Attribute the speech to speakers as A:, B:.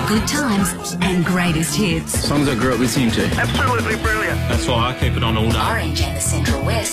A: good times and greatest hits.
B: Songs I grew up listening to.
C: Absolutely brilliant.
D: That's why I keep it on all day.
A: Orange and the Central West.